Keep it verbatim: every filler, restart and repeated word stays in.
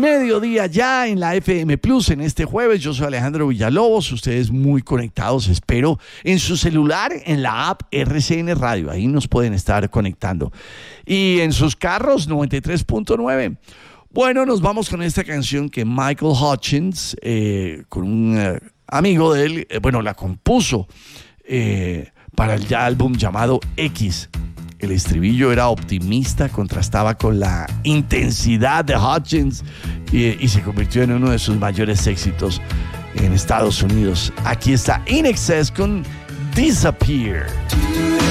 mediodía ya en la F M Plus en este jueves. Yo soy Alejandro Villalobos, ustedes muy conectados, espero, en su celular, en la app R C N Radio, ahí nos pueden estar conectando. Y en sus carros, noventa y tres punto nueve. Bueno, nos vamos con esta canción que Michael Hutchence, eh, con un eh, amigo de él, eh, bueno, la compuso eh, para el álbum llamado X. El estribillo era optimista, contrastaba con la intensidad de Hutchence y, y se convirtió en uno de sus mayores éxitos en Estados Unidos. Aquí está In Excess con Disappear.